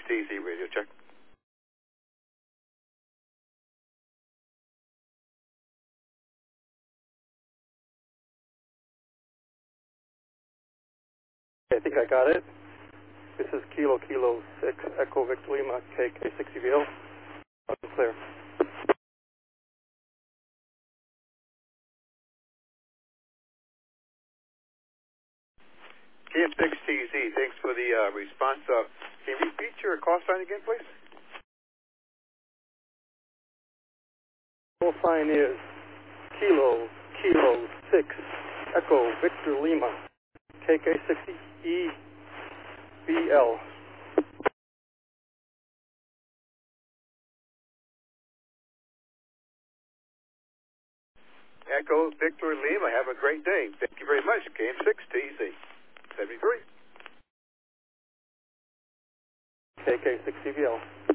KM6TZ radio check. I think I got it. This is Kilo 6 Echo Victor Lima KK60VL. Clear. KM6TZ, thanks for the response. Can you repeat your call sign again, please? Call sign is Kilo 6 Echo Victor Lima KK60EVL. Echo Victor Lima, have a great day. Thank you very much. KM6TZ 73. KK60VL.